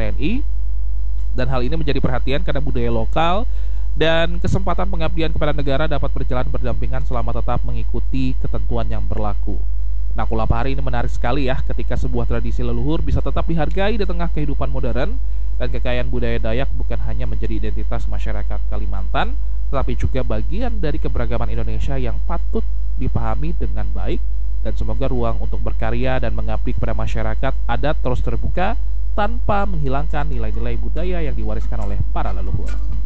TNI. Dan hal ini menjadi perhatian karena budaya lokal dan kesempatan pengabdian kepada negara dapat berjalan berdampingan selama tetap mengikuti ketentuan yang berlaku. Nah, Kulapahari ini menarik sekali ya, ketika sebuah tradisi leluhur bisa tetap dihargai di tengah kehidupan modern, dan kekayaan budaya Dayak bukan hanya menjadi identitas masyarakat Kalimantan, tetapi juga bagian dari keberagaman Indonesia yang patut dipahami dengan baik, dan semoga ruang untuk berkarya dan mengabdi kepada masyarakat adat terus terbuka tanpa menghilangkan nilai-nilai budaya yang diwariskan oleh para leluhur.